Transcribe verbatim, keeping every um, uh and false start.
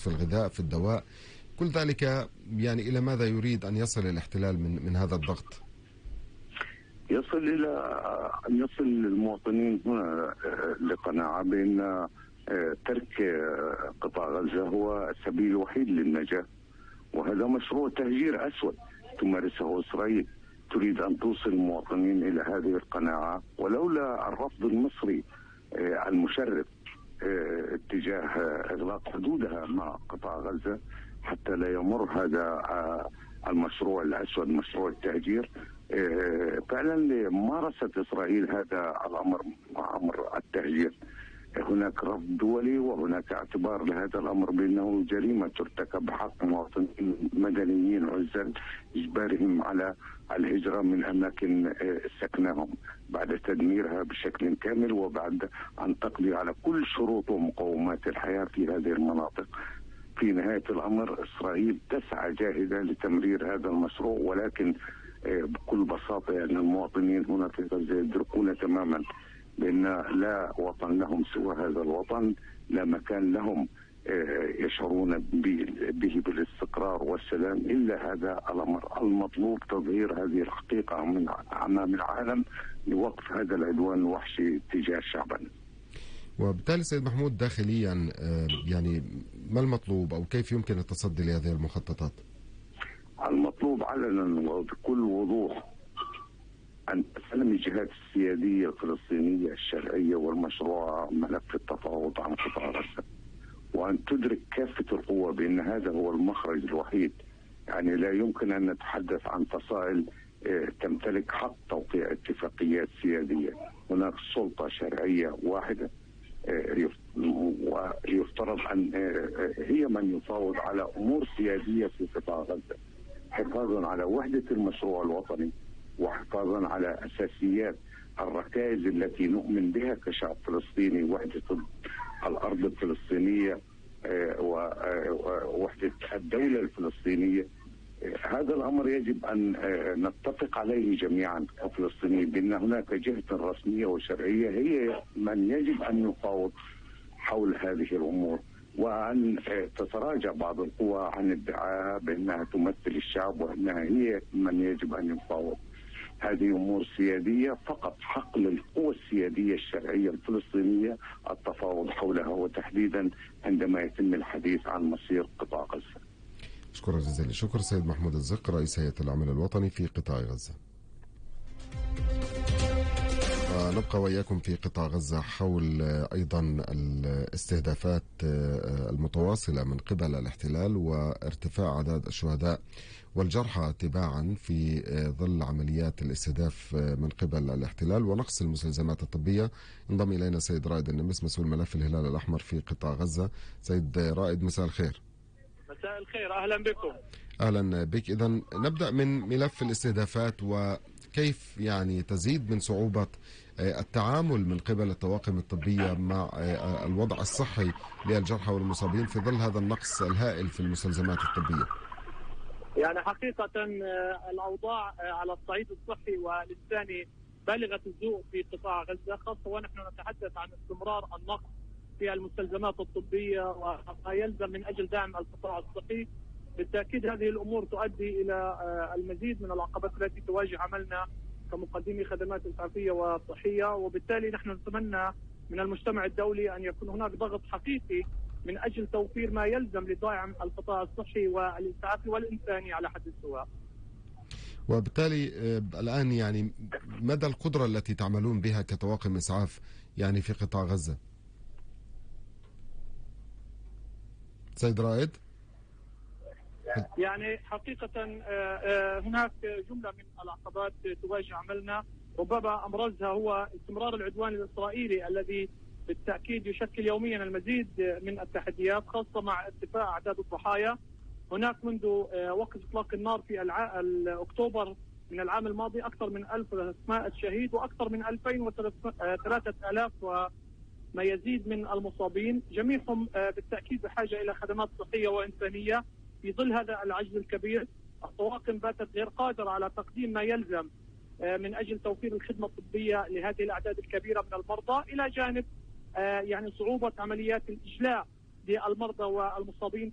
في الغذاء، في الدواء، كل ذلك يعني إلى ماذا يريد أن يصل الاحتلال من من هذا الضغط؟ يصل إلى أن يصل المواطنين هنا لقناعة بأن ترك قطاع غزة هو السبيل الوحيد للنجاة، وهذا مشروع تهجير أسود تمارسه إسرائيل، تريد أن توصل المواطنين إلى هذه القناعة. ولولا الرفض المصري المشرف اتجاه إغلاق حدودها مع قطاع غزة حتى لا يمر هذا المشروع الأسود، مشروع التهجير، فعلا مارست إسرائيل هذا الأمر، أمر التهجير. هناك رفض دولي وهناك اعتبار لهذا الأمر بأنه جريمة ترتكب بحق مواطنين مدنيين عزل، إجبارهم على الهجرة من أماكن سكنهم بعد تدميرها بشكل كامل، وبعد أن تقضي على كل شروط ومقومات الحياة في هذه المناطق. في نهاية الأمر إسرائيل تسعى جاهدة لتمرير هذا المشروع، ولكن بكل بساطة أن يعني المواطنين هنا في غزة يدركون تماما بأن لا وطن لهم سوى هذا الوطن، لا مكان لهم يشعرون به بالاستقرار والسلام إلا هذا الأمر. المطلوب تظهير هذه الحقيقة من أمام العالم لوقف هذا العدوان الوحشي تجاه شعبنا. وبالتالي سيد محمود داخليا يعني ما المطلوب أو كيف يمكن التصدي لهذه المخططات؟ المطلوب علنا وبكل وضوح أن تسلم الجهات السيادية الفلسطينية الشرعية والمشروعة ملف التفاوض عن قطاع غزة، وأن تدرك كافة القوى بأن هذا هو المخرج الوحيد. يعني لا يمكن أن نتحدث عن فصائل تمتلك حق توقيع اتفاقيات سيادية. هناك سلطة شرعية واحدة ويفترض أن هي من يفاوض على أمور سيادية في قطاع غزة، حفاظا على وحدة المشروع الوطني وحفاظا على أساسيات الركائز التي نؤمن بها كشعب فلسطيني، وحدة الأرض الفلسطينية ووحدة الدولة الفلسطينية. هذا الأمر يجب أن نتفق عليه جميعا كفلسطينيين، بأن هناك جهة رسمية وشرعية هي من يجب أن يفاوض حول هذه الأمور، وأن تتراجع بعض القوى عن ادعاء بأنها تمثل الشعب وأنها هي من يجب أن يفاوض. هذه أمور سيادية فقط، حق للقوى السيادية الشرعية الفلسطينية التفاوض حولها، وتحديدا عندما يتم الحديث عن مصير قطاع غزة. شكرا جزيلا. شكرا سيد محمود الزق رئيس هيئة العمل الوطني في قطاع غزة. نبقى وإياكم في قطاع غزة حول أيضا الاستهدافات المتواصلة من قبل الاحتلال وارتفاع أعداد الشهداء والجرحى تباعا في ظل عمليات الاستهداف من قبل الاحتلال ونقص المستلزمات الطبية. انضم إلينا سيد رائد النمس مسؤول ملف الهلال الأحمر في قطاع غزة. سيد رائد مساء الخير. مساء الخير، أهلا بكم. أهلا بك. إذن نبدأ من ملف الاستهدافات وكيف يعني تزيد من صعوبة التعامل من قبل الطواقم الطبية مع الوضع الصحي للجرحى والمصابين في ظل هذا النقص الهائل في المستلزمات الطبية. يعني حقيقة الأوضاع على الصعيد الصحي والإنساني بالغة السوء في قطاع غزة، خاصة ونحن نتحدث عن استمرار النقص في المستلزمات الطبية وما يلزم من أجل دعم القطاع الصحي. بالتأكيد هذه الأمور تؤدي إلى المزيد من العقبات التي تواجه عملنا كمقدمي خدمات إسعافية وصحية، وبالتالي نحن نتمنى من المجتمع الدولي أن يكون هناك ضغط حقيقي من أجل توفير ما يلزم لدعم القطاع الصحي والإسعافي والإنساني على حد السواء. وبالتالي الآن يعني مدى القدرة التي تعملون بها كطواقم إسعاف يعني في قطاع غزة؟ سيد رائد. يعني حقيقة هناك جملة من العقبات تواجه عملنا، ربما أبرزها هو استمرار العدوان الإسرائيلي الذي بالتأكيد يشكل يوميا المزيد من التحديات، خاصة مع ارتفاع أعداد الضحايا. هناك منذ وقت إطلاق النار في أكتوبر من العام الماضي أكثر من ألف وثلاثمائة شهيد وأكثر من ألفين وثلاثة آلاف وما يزيد من المصابين، جميعهم بالتأكيد بحاجة إلى خدمات صحية وإنسانية. في ظل هذا العجز الكبير الطواقم باتت غير قادرة على تقديم ما يلزم من أجل توفير الخدمة الطبية لهذه الأعداد الكبيرة من المرضى، إلى جانب يعني صعوبة عمليات الإجلاء للمرضى والمصابين